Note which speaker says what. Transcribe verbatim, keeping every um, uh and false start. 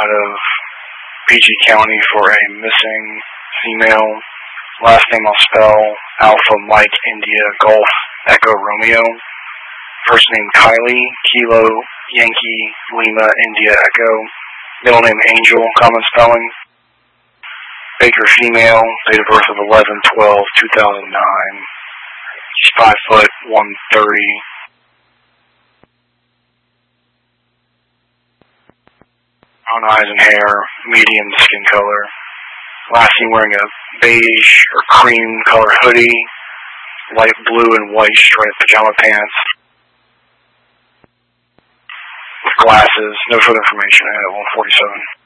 Speaker 1: out of P G County for a missing female. Last name I'll spell: Alpha Mike India Golf Echo Romeo. First name Kylie, Kilo Yankee Lima India Echo. Middle name Angel, common spelling. Baker female, date of birth of eleven twelve two thousand nine. She's five foot one thirty. Brown eyes and hair, medium skin color. Last seen wearing a beige or cream color hoodie, light blue and white striped pajama pants, with glasses. No further information at one forty-seven.